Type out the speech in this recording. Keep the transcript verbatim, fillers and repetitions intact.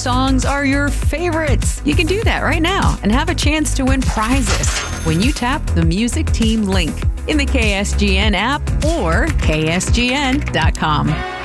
songs are your favorites? You can do that right now and have a chance to win prizes when you tap the Music Team link in the K S G N app or K S G N dot com.